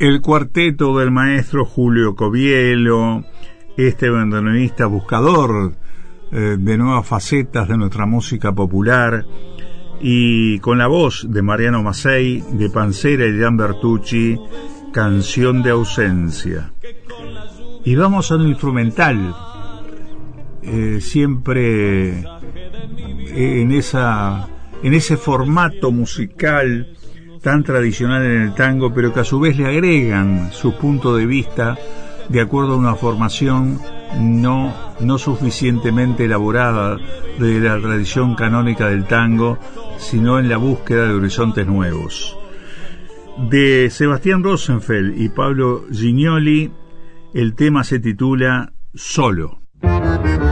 El cuarteto del maestro Julio Covielo, este bandoneonista buscador de nuevas facetas de nuestra música popular, y con la voz de Mariano Mazzei, de Pansera y de Dan Bertucci, Canción de ausencia. Y vamos a un instrumental, siempre en ese formato musical tan tradicional en el tango, pero que a su vez le agregan su punto de vista de acuerdo a una formación no suficientemente elaborada de la tradición canónica del tango, sino en la búsqueda de horizontes nuevos. De Sebastián Rosenfeld y Pablo Gignoli, el tema se titula Solo.